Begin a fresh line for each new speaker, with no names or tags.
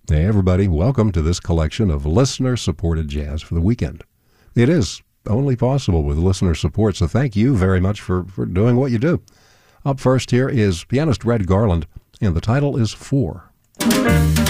Hey, everybody, welcome to this collection of listener-supported jazz for the weekend. It is only possible with listener support, so thank you very much for doing what you do. Up first here is pianist Red Garland, and the title is Four.